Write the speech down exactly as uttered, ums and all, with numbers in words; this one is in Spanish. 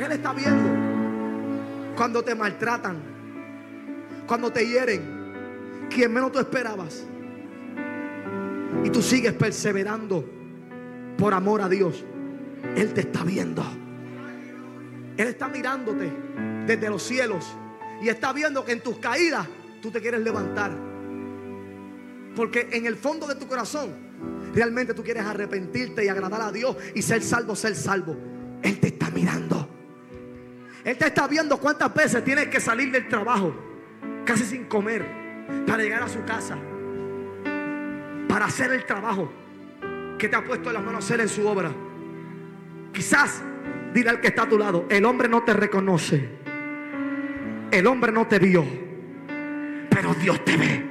Él está viendo cuando te maltratan, cuando te hieren, quien menos tú esperabas, y tú sigues perseverando por amor a Dios. Él te está viendo. Él está mirándote desde los cielos y está viendo que en tus caídas tú te quieres levantar, porque en el fondo de tu corazón realmente tú quieres arrepentirte y agradar a Dios y ser salvo, ser salvo. Él te está mirando. Él te está viendo cuántas veces tienes que salir del trabajo casi sin comer para llegar a su casa, para hacer el trabajo que te ha puesto en las manos a hacer en su obra. Quizás dile al que está a tu lado: el hombre no te reconoce, el hombre no te vio, pero Dios te ve.